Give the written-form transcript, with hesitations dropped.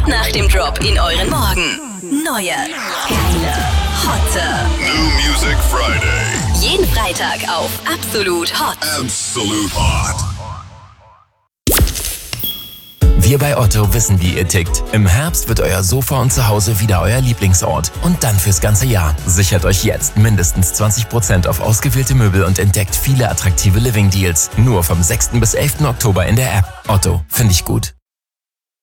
nach dem Drop in euren Morgen. Neue, geile, hotte New Music Friday. Jeden Freitag auf Absolut Hot. Absolute Hot. Wir bei Otto wissen, wie ihr tickt. Im Herbst wird euer Sofa und Zuhause wieder euer Lieblingsort. Und dann fürs ganze Jahr. Sichert euch jetzt mindestens 20% auf ausgewählte Möbel und entdeckt viele attraktive Living-Deals. Nur vom 6. bis 11. Oktober in der App. Otto, finde ich gut.